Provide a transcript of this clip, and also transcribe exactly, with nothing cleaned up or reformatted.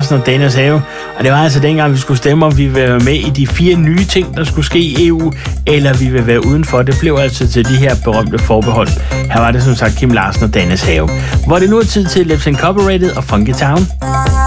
Larsen og Danas Have. Og det var altså dengang, vi skulle stemme, om vi vil være med i de fire nye ting, der skulle ske i E U, eller vi vil være udenfor. Det blev altså til de her berømte forbehold. Her var det som sagt Kim Larsen og Danas Have. Hvor det nu er tid til Lips Incorporated og Funky Town.